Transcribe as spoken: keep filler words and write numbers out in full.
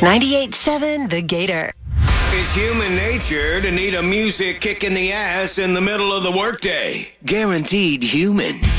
ninety-eight point seven The Gator. It's human nature to need a music kick in the ass in the middle of the workday. Guaranteed human.